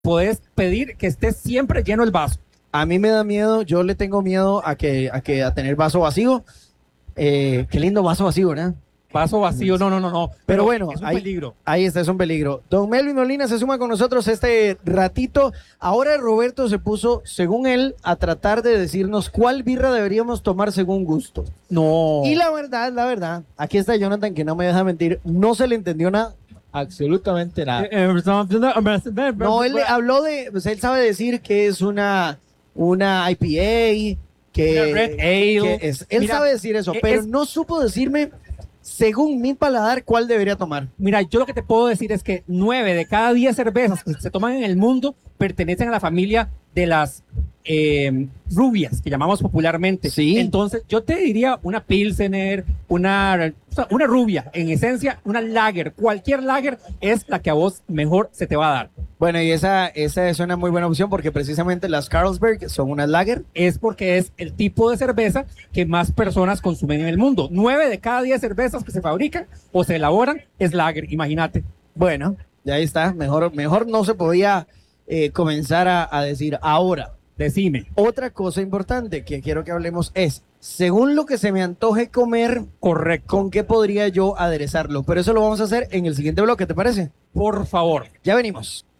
Podés pedir que esté siempre lleno el vaso. A mí me da miedo, yo le tengo miedo a tener vaso vacío. Qué lindo vaso vacío, ¿verdad? Vaso vacío, no. Pero bueno, es un ahí, peligro. ahí está, es un peligro. Don Melvin Molina se suma con nosotros este ratito. Ahora Roberto se puso, según él, a tratar de decirnos cuál birra deberíamos tomar según gusto. No. Y la verdad, aquí está Jonathan que no me deja mentir, no se le entendió nada. Absolutamente nada. No, él habló pues él sabe decir que es una IPA, que, Una Red Ale. él Mira, sabe decir eso, pero no supo decirme, según mi paladar, cuál debería tomar. Mira, yo lo que te puedo decir es que 9 de cada 10 cervezas que se toman en el mundo pertenecen a la familia de las rubias, que llamamos popularmente. Sí. Entonces, yo te diría una Pilsener, una rubia, en esencia, una lager. Cualquier lager es la que a vos mejor se te va a dar. Bueno, y esa es una muy buena opción porque precisamente las Carlsberg son unas lager. Es porque es el tipo de cerveza que más personas consumen en el mundo. 9 de cada 10 cervezas que se fabrican o se elaboran es lager, imagínate. Bueno, ya ahí está, mejor no se podía comenzar a decir. Ahora, Decime. otra cosa importante que quiero que hablemos es, según lo que se me antoje comer, Correcto. ¿con qué podría yo aderezarlo? Pero eso lo vamos a hacer en el siguiente bloque, ¿te parece? Por favor. Ya venimos.